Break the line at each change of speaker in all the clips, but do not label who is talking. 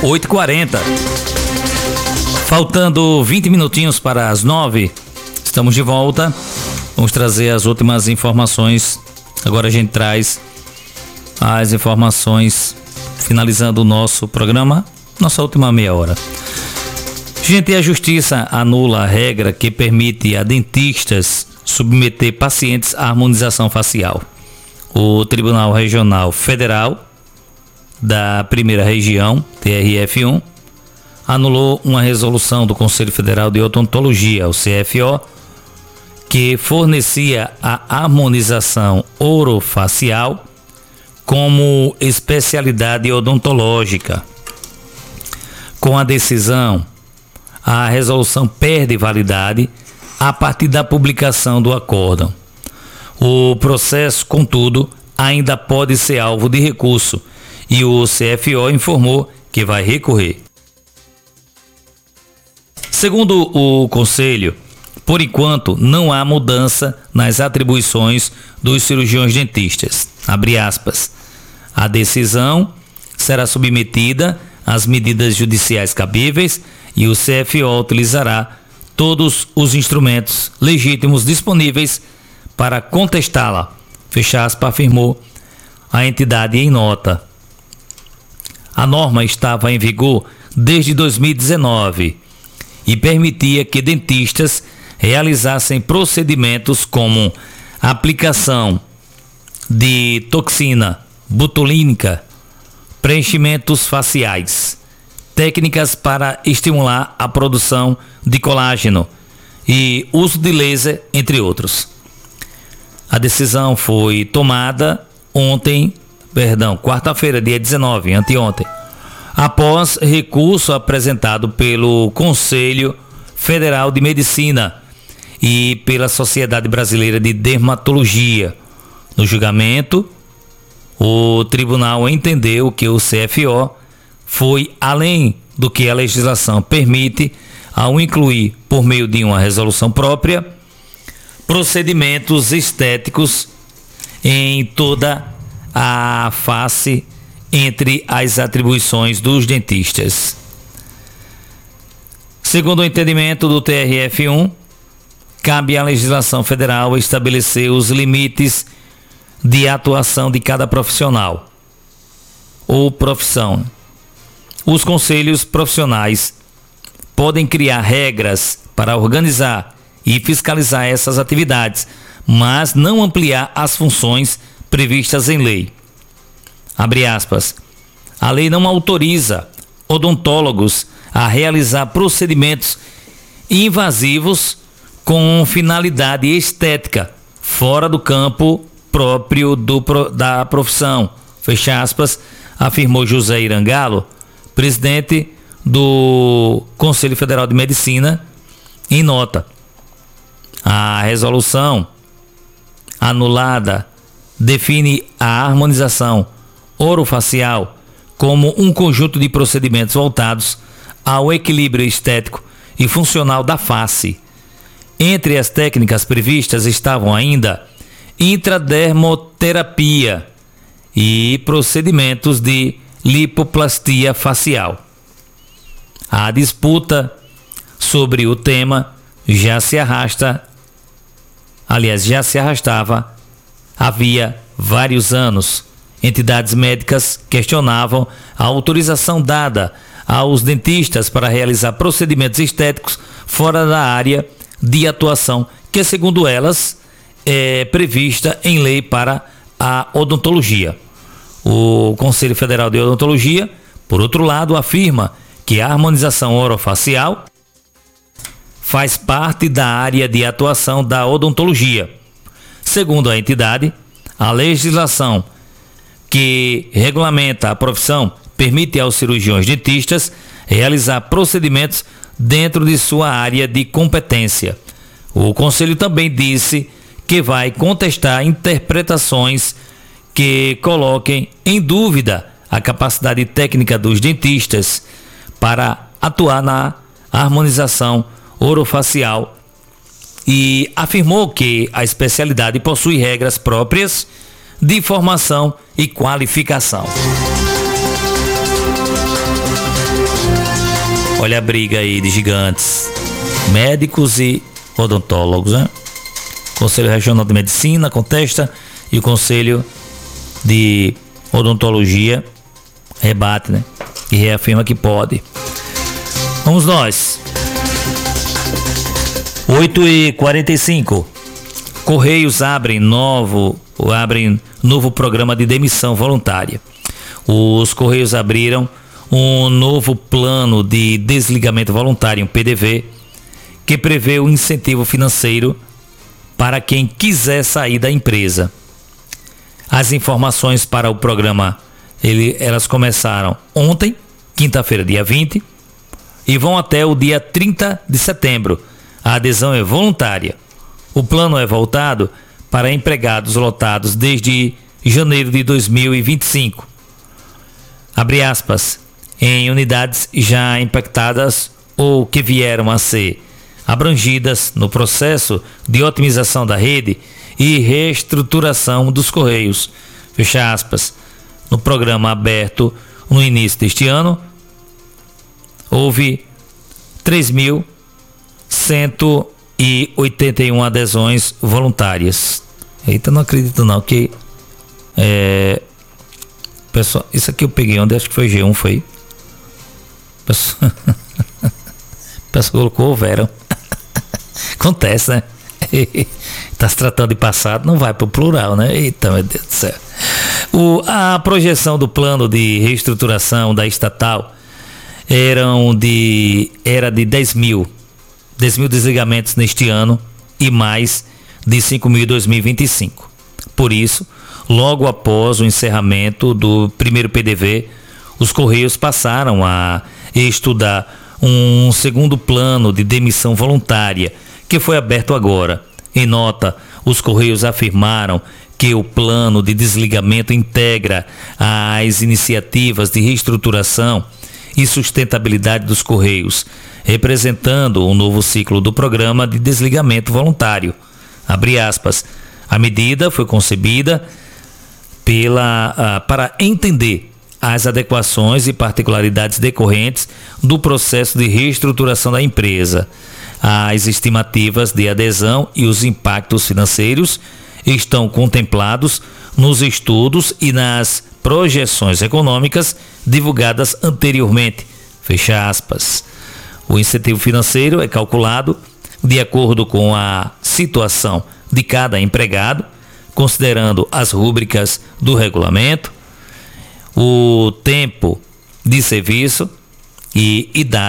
8h40. Faltando 20 minutinhos para as 9, estamos de volta. Vamos trazer as últimas informações. Agora a gente traz as informações finalizando o nosso programa, nossa última meia hora. Gente, a Justiça anula a regra que permite a dentistas submeter pacientes à harmonização facial. O Tribunal Regional Federal da Primeira Região, TRF1, anulou uma resolução do Conselho Federal de Odontologia, o CFO, que fornecia a harmonização orofacial como especialidade odontológica. Com a decisão, a resolução perde validade a partir da publicação do acórdão. O processo, contudo, ainda pode ser alvo de recurso e o CFO informou que vai recorrer. Segundo o Conselho, por enquanto não há mudança nas atribuições dos cirurgiões dentistas. Abre aspas. A decisão será submetida às medidas judiciais cabíveis e o CFO utilizará todos os instrumentos legítimos disponíveis para contestá-la. Fecha aspas, afirmou a entidade em nota. A norma estava em vigor desde 2019 e permitia que dentistas realizassem procedimentos como aplicação de toxina botulínica, preenchimentos faciais, técnicas para estimular a produção de colágeno e uso de laser, entre outros. A decisão foi tomada quarta-feira, dia 19, anteontem, após recurso apresentado pelo Conselho Federal de Medicina e pela Sociedade Brasileira de Dermatologia. No julgamento, o tribunal entendeu que o CFO foi além do que a legislação permite ao incluir, por meio de uma resolução própria, procedimentos estéticos em toda a face entre as atribuições dos dentistas. Segundo o entendimento do TRF1, cabe à legislação federal estabelecer os limites de atuação de cada profissional ou profissão. Os conselhos profissionais podem criar regras para organizar e fiscalizar essas atividades, mas não ampliar as funções previstas em lei. Abre aspas. A lei não autoriza odontólogos a realizar procedimentos invasivos com finalidade estética fora do campo próprio da profissão. Fecha aspas, afirmou José Irangalo, presidente do Conselho Federal de Medicina, em nota. A resolução anulada define a harmonização orofacial como um conjunto de procedimentos voltados ao equilíbrio estético e funcional da face. Entre as técnicas previstas estavam ainda intradermoterapia e procedimentos de lipoplastia facial. A disputa sobre o tema já se arrastava havia vários anos. Entidades médicas questionavam a autorização dada aos dentistas para realizar procedimentos estéticos fora da área de atuação, que, segundo elas, é prevista em lei para a odontologia. O Conselho Federal de Odontologia, por outro lado, afirma que a harmonização orofacial faz parte da área de atuação da odontologia. Segundo a entidade, a legislação que regulamenta a profissão permite aos cirurgiões dentistas realizar procedimentos dentro de sua área de competência. O Conselho também disse que vai contestar interpretações que coloquem em dúvida a capacidade técnica dos dentistas para atuar na harmonização orofacial e afirmou que a especialidade possui regras próprias de formação e qualificação. Olha a briga aí de gigantes, médicos e odontólogos, né? O Conselho Regional de Medicina contesta e o Conselho de Odontologia rebate, né? E reafirma que pode. Vamos nós. 8h45. Correios abrem novo programa de demissão voluntária. Os Correios abriram um novo plano de desligamento voluntário, um PDV, que prevê o incentivo financeiro para quem quiser sair da empresa. As informações para o programa, elas começaram ontem, quinta-feira, dia 20, e vão até o dia 30 de setembro. A adesão é voluntária. O plano é voltado para empregados lotados desde janeiro de 2025. Abre aspas. Em unidades já impactadas ou que vieram a ser abrangidas no processo de otimização da rede e reestruturação dos Correios. Fecha aspas. No programa aberto no início deste ano, houve 3.181 adesões voluntárias. Eita, não acredito não que pessoal, isso aqui eu peguei onde? Acho que foi G1, foi. Pessoal colocou o verão. Acontece, né? Tá se tratando de passado, não vai pro plural, né? Eita, meu Deus do céu. A projeção do plano de reestruturação da estatal era de 10 mil desligamentos neste ano e mais de 5 mil em 2025. Por isso, logo após o encerramento do primeiro PDV, os Correios passaram a estudar um segundo plano de demissão voluntária, que foi aberto agora. Em nota, os Correios afirmaram que o plano de desligamento integra as iniciativas de reestruturação e sustentabilidade dos Correios, representando um novo ciclo do programa de desligamento voluntário. Abre aspas. A medida foi concebida para entender as adequações e particularidades decorrentes do processo de reestruturação da empresa. As estimativas de adesão e os impactos financeiros estão contemplados nos estudos e nas projeções econômicas divulgadas anteriormente. Fecha aspas. O incentivo financeiro é calculado de acordo com a situação de cada empregado, considerando as rúbricas do regulamento, o tempo de serviço e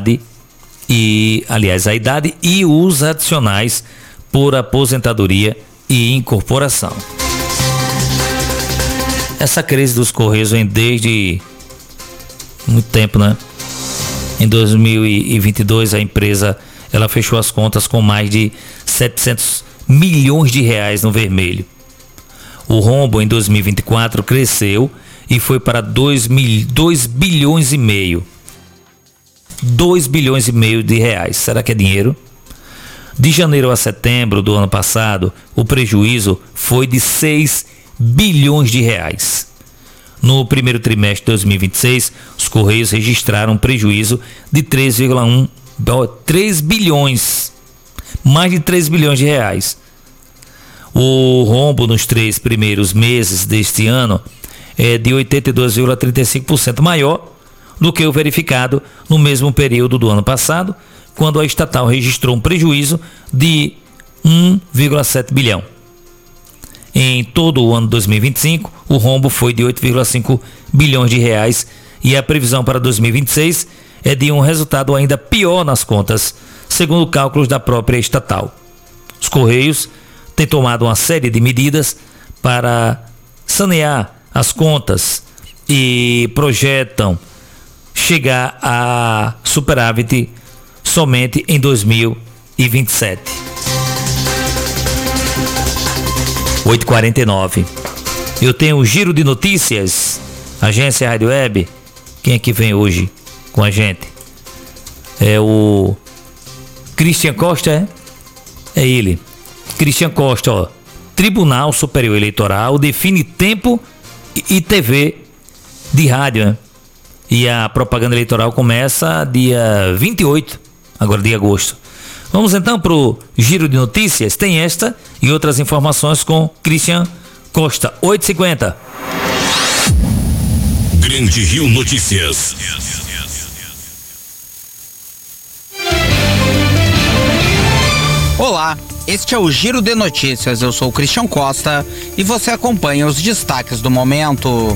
a idade e os adicionais por aposentadoria e incorporação. Essa crise dos Correios vem desde muito tempo, né? Em 2022 a empresa ela fechou as contas com mais de 700 milhões de reais no vermelho. O rombo em 2024 cresceu e foi para 2 bilhões e meio. 2 bilhões e meio de reais. Será que é dinheiro? De janeiro a setembro do ano passado, o prejuízo foi de 6 bilhões de reais. No primeiro trimestre de 2026, os Correios registraram um prejuízo de 3 bilhões. Mais de 3 bilhões de reais. O rombo nos 3 primeiros meses deste ano é de 82,35% maior do que o verificado no mesmo período do ano passado, quando a estatal registrou um prejuízo de 1,7 bilhão. Em todo o ano de 2025, o rombo foi de 8,5 bilhões de reais e a previsão para 2026 é de um resultado ainda pior nas contas, segundo cálculos da própria estatal. Os Correios têm tomado uma série de medidas para sanear as contas e projetam chegar a superávit somente em 2027. 8h49. Eu tenho o Giro de Notícias, Agência Rádio Web. Quem é que vem hoje com a gente? É o Christian Costa, é ele. Christian Costa, ó. Tribunal Superior Eleitoral define tempo e TV de rádio, né? e a propaganda eleitoral começa dia 28, agora de agosto. Vamos então para o Giro de Notícias. Tem esta e outras informações com Christian Costa, 8h50.
Grande Rio Notícias.
Olá, este é o Giro de Notícias. Eu sou o Christian Costa e você acompanha os destaques do momento.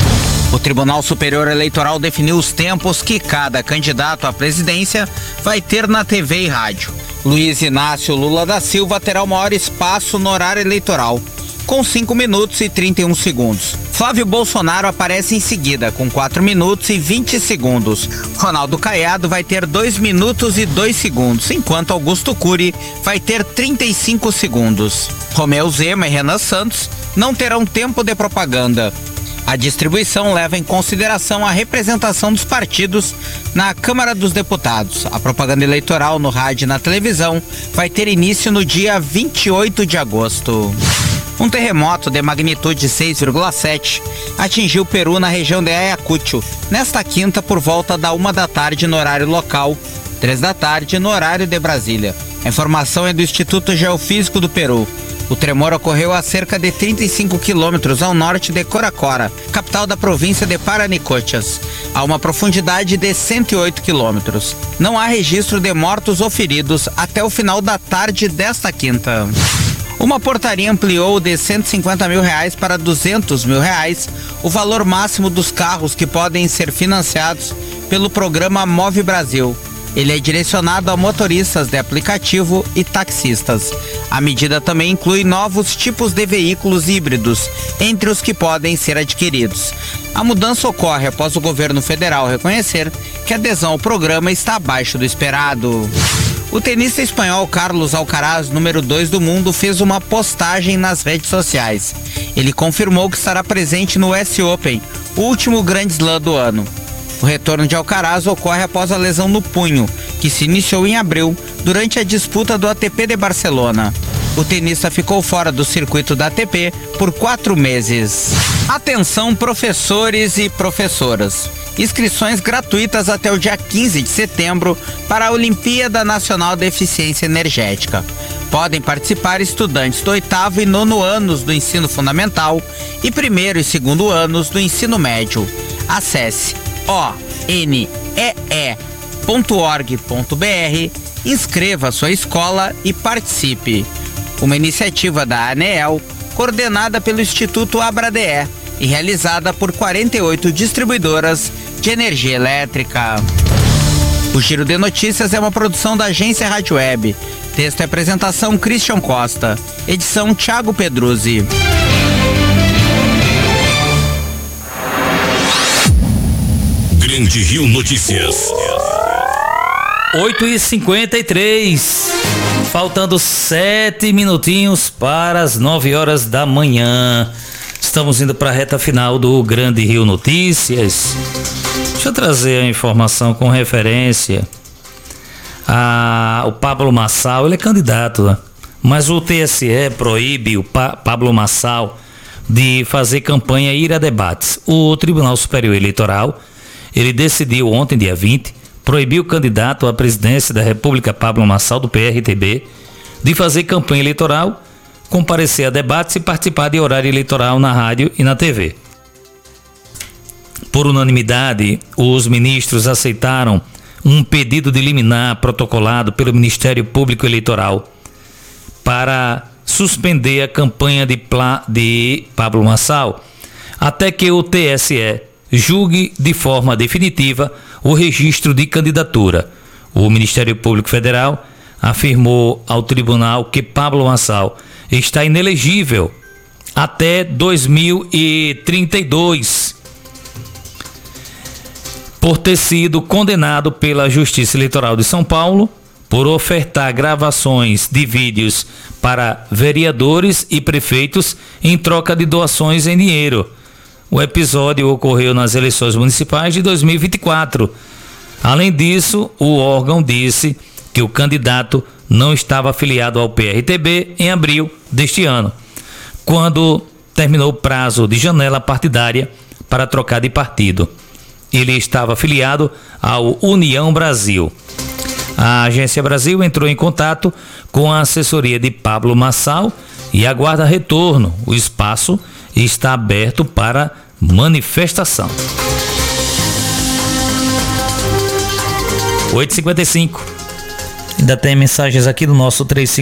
O Tribunal Superior Eleitoral definiu os tempos que cada candidato à presidência vai ter na TV e rádio. Luiz Inácio Lula da Silva terá o maior espaço no horário eleitoral, com 5 minutos e 31 segundos. Flávio Bolsonaro aparece em seguida, com 4 minutos e 20 segundos. Ronaldo Caiado vai ter 2 minutos e 2 segundos, enquanto Augusto Cury vai ter 35 segundos. Romeu Zema e Renan Santos não terão tempo de propaganda. A distribuição leva em consideração a representação dos partidos na Câmara dos Deputados. A propaganda eleitoral no rádio e na televisão vai ter início no dia 28 de agosto. Um terremoto de magnitude 6,7 atingiu o Peru na região de Ayacucho, nesta quinta por volta da 1 da tarde no horário local, 3 da tarde no horário de Brasília. A informação é do Instituto Geofísico do Peru. O tremor ocorreu a cerca de 35 quilômetros ao norte de Coracora, capital da província de Paranicochas, a uma profundidade de 108 quilômetros. Não há registro de mortos ou feridos até o final da tarde desta quinta. Uma portaria ampliou de R$150 mil para R$200 mil o valor máximo dos carros que podem ser financiados pelo programa Move Brasil. Ele é direcionado a motoristas de aplicativo e taxistas. A medida também inclui novos tipos de veículos híbridos, entre os que podem ser adquiridos. A mudança ocorre após o governo federal reconhecer que a adesão ao programa está abaixo do esperado. O tenista espanhol Carlos Alcaraz, número 2 do mundo, fez uma postagem nas redes sociais. Ele confirmou que estará presente no US Open, o último Grand Slam do ano. O retorno de Alcaraz ocorre após a lesão no punho, que se iniciou em abril, durante a disputa do ATP de Barcelona. O tenista ficou fora do circuito da ATP por 4 meses. Atenção, professores e professoras. Inscrições gratuitas até o dia 15 de setembro para a Olimpíada Nacional de Eficiência Energética. Podem participar estudantes do 8º e 9º anos do ensino fundamental e 1º e 2º anos do ensino médio. Acesse onee.org.br, inscreva sua escola e participe. Uma iniciativa da ANEEL, coordenada pelo Instituto Abrader e realizada por 48 distribuidoras de energia elétrica. O Giro de Notícias é uma produção da agência Rádio Web. Texto e apresentação Christian Costa. Edição Thiago Pedruzzi.
Grande Rio Notícias.
8h53, faltando 7 minutinhos para as 9 horas da manhã. Estamos indo para a reta final do Grande Rio Notícias. Deixa eu trazer a informação com referência ao Pablo Marçal. Ele é candidato, né? Mas o TSE proíbe o Pablo Marçal de fazer campanha e ir a debates. O Tribunal Superior Eleitoral, ele decidiu ontem, dia 20, proibir o candidato à presidência da República, Pablo Marçal, do PRTB, de fazer campanha eleitoral, comparecer a debates e participar de horário eleitoral na rádio e na TV. Por unanimidade, os ministros aceitaram um pedido de liminar protocolado pelo Ministério Público Eleitoral para suspender a campanha de Pablo Marçal até que o TSE julgue de forma definitiva o registro de candidatura. O Ministério Público Federal afirmou ao tribunal que Pablo Marçal está inelegível até 2032 por ter sido condenado pela Justiça Eleitoral de São Paulo por ofertar gravações de vídeos para vereadores e prefeitos em troca de doações em dinheiro. O episódio ocorreu nas eleições municipais de 2024. Além disso, o órgão disse que o candidato não estava afiliado ao PRTB em abril deste ano, quando terminou o prazo de janela partidária para trocar de partido. Ele estava afiliado ao União Brasil. A Agência Brasil entrou em contato com a assessoria de Pablo Marçal e aguarda retorno. O espaço está aberto para manifestação. 8h55. Ainda tem mensagens aqui do nosso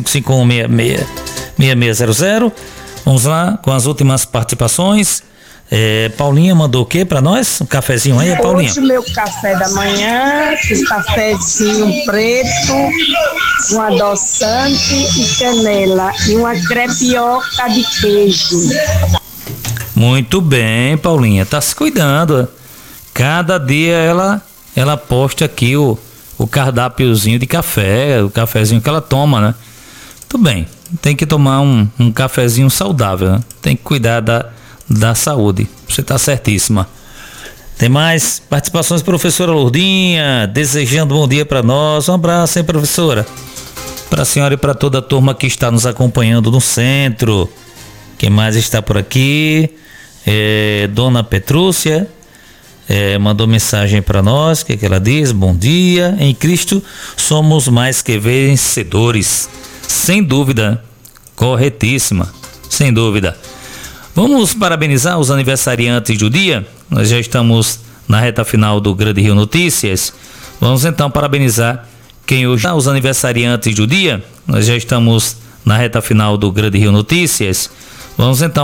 35516600. Vamos lá com as últimas participações. Paulinha mandou o que pra nós? Um cafezinho aí, Paulinha?
Hoje meu café da manhã, um cafezinho preto, um adoçante e canela e uma crepioca de queijo.
Muito bem, Paulinha, tá se cuidando. Cada dia ela posta aqui o cardápiozinho de café, o cafezinho que ela toma, né? Tudo bem, tem que tomar um cafezinho saudável, né? Tem que cuidar da saúde. Você tá certíssima. Tem mais participações, professora Lourdinha, desejando bom dia para nós. Um abraço, hein, professora? Para a senhora e para toda a turma que está nos acompanhando no centro. Quem mais está por aqui? Dona Petrúcia mandou mensagem para nós. O que ela diz? Bom dia. Em Cristo somos mais que vencedores. Sem dúvida. Corretíssima. Sem dúvida. Vamos parabenizar os aniversariantes do dia. Nós já estamos na reta final do Grande Rio Notícias. Vamos então parabenizar quem hoje os aniversariantes do dia. Nós já estamos na reta final do Grande Rio Notícias. Vamos então